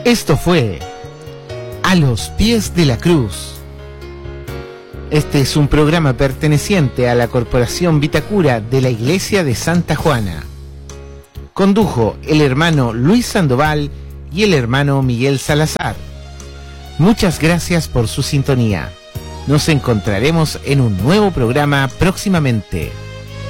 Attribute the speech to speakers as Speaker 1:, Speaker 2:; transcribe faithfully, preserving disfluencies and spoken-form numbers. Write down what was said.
Speaker 1: Esto fue A los pies de la cruz. Este es un programa perteneciente a la Corporación Vitacura de la Iglesia de Santa Juana. Condujo el hermano Luis Sandoval y el hermano Miguel Salazar. Muchas gracias por su sintonía. Nos encontraremos en un nuevo programa próximamente.